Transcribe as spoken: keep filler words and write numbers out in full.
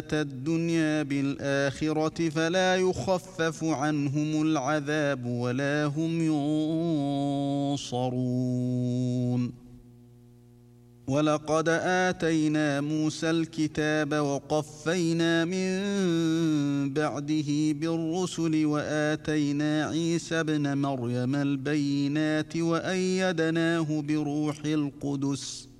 الدنيا بالآخرة فلا يخفف عنهم العذاب ولا هم ينصرون. ولقد آتينا موسى الكتاب وقفينا من بعده بالرسل وآتينا عيسى ابن مريم البينات وأيدناه بروح القدس